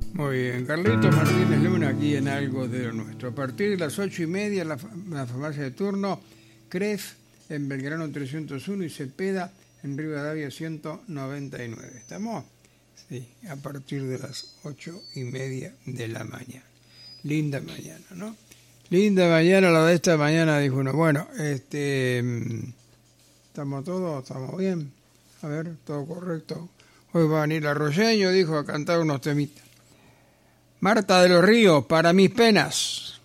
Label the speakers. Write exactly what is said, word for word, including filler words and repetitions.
Speaker 1: Muy bien, Carlitos Martínez Luna aquí en Algo de lo Nuestro. A partir de las ocho y media, la, la farmacia de turno, C R E F en Belgrano trescientos uno y Cepeda en Rivadavia ciento noventa y nueve. ¿Estamos? Sí, a partir de las ocho y media de la mañana. Linda mañana, ¿no? Linda mañana, la de esta mañana, dijo uno. Bueno, este, ¿estamos todos? ¿Estamos bien? A ver, todo correcto. Hoy va a venir Arroyeño, dijo, a cantar unos temitas. Marta de los Ríos, para mis penas.